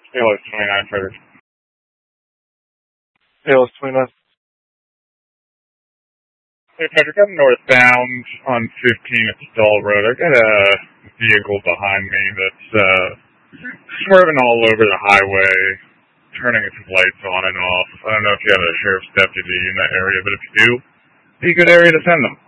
ALS 29 first. ALS 29. Hey, Patrick, I'm northbound on 15 at Stall Road. I got a vehicle behind me that's swerving all over the highway, turning its lights on and off. I don't know if you have a sheriff's deputy in that area, but if you do, be a good area to send them.